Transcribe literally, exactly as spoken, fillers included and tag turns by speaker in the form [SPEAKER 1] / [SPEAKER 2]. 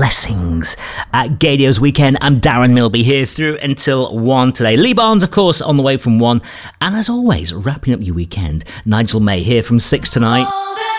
[SPEAKER 1] Blessings at Gaydios Weekend. I'm Darren Milby here through until one today. Lee Barnes, of course, on the way from one. And as always, wrapping up your weekend, Nigel May here from six tonight.